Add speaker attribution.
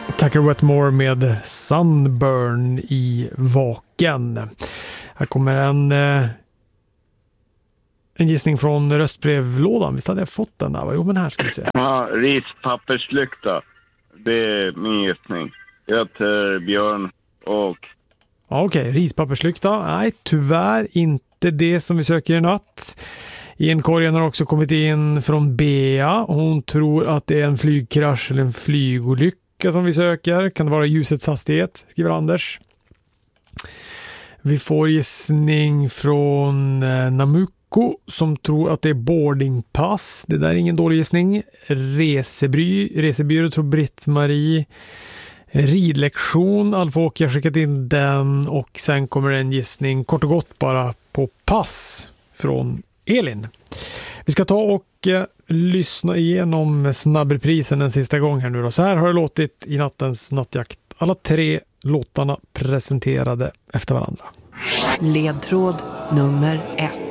Speaker 1: Tucker Wetmore med Sunburn i Vaken. Här kommer en gissning från röstbrevlådan. Visst hade jag fått den där? Jo, men här ska vi se.
Speaker 2: Ja, rispapperslykta. Det är min gissning. Jag heter Björn och...
Speaker 1: Ja, okej. Rispapperslykta. Nej, tyvärr inte det som vi söker i natt. Inkorgen har också kommit in från Bea. Hon tror att det är en flygkrasch eller en flygolycka som vi söker. Kan det vara ljusets hastighet, skriver Anders. Vi får gissning från Namuko som tror att det är boardingpass. Det där är ingen dålig gissning. Resebyrå tror Britt-Marie. Ridlektion, Alf-Åke har skickat in den. Och sen kommer en gissning kort och gott bara på pass från Elin. Vi ska ta och lyssna igenom snabbreprisen en sista gång här nu då. Så här har det låtit i nattens nattjakt. Alla 3 låtarna presenterade efter varandra.
Speaker 3: Ledtråd nummer 1.